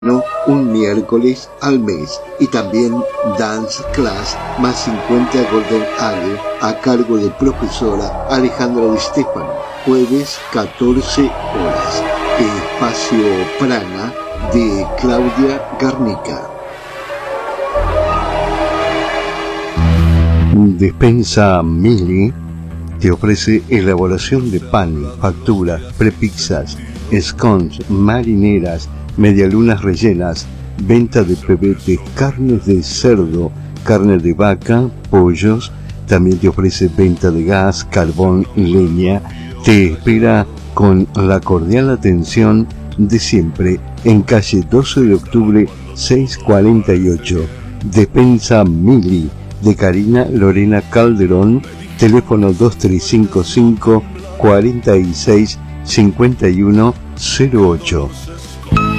¿no? Un miércoles al mes, y también Dance Class más 50 Golden Ale a cargo de profesora Alejandra Di Stefano, jueves 14 horas. Espacio Prana de Claudia Garnica. Despensa Mili te ofrece elaboración de pan, facturas, prepizzas, scones, marineras, medialunas rellenas, venta de pebetes, carnes de cerdo, carne de vaca, pollos. También te ofrece venta de gas, carbón y leña. Te espera con la cordial atención de siempre en calle 12 de octubre 648. Despensa Mili de Karina Lorena Calderón, teléfono 2355 46 51 08.